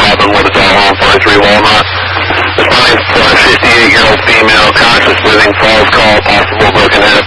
problem with a dog on 43 Walnut. Responding for a 58-year-old female, conscious living, falls call, possible broken head.